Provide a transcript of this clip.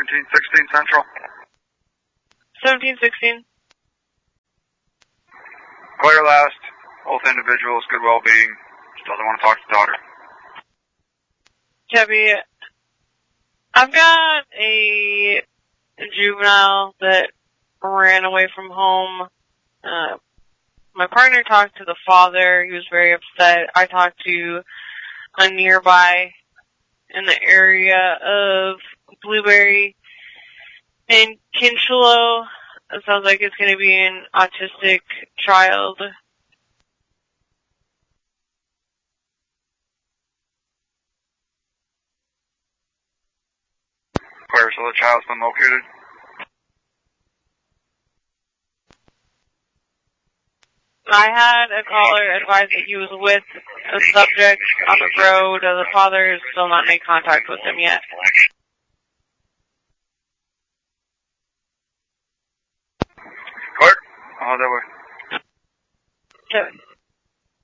1716 Central. 1716. Clear last. Both individuals, good well-being. Just doesn't want to talk to the daughter. Debbie, I've got a juvenile that ran away from home. My partner talked to the father. He was very upset. I talked to a nearby in the area of Blueberry and Kinchelo. It sounds like it's going to be an autistic child. Clear, so the child's been located. I had a caller advise that he was with a subject on the road. The father has still not made contact with him yet. Clear. That way. Okay.